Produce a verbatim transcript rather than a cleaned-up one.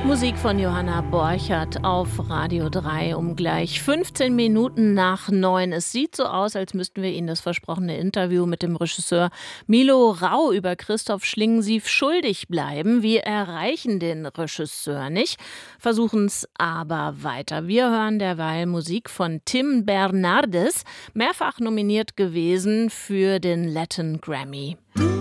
Musik von Johanna Borchert auf Radio drei um gleich fünfzehn Minuten nach neun. Es sieht so aus, als müssten wir Ihnen das versprochene Interview mit dem Regisseur Milo Rau über Christoph Schlingensief schuldig bleiben. Wir erreichen den Regisseur nicht, versuchen es aber weiter. Wir hören derweil Musik von Tim Bernardes, mehrfach nominiert gewesen für den Latin Grammy.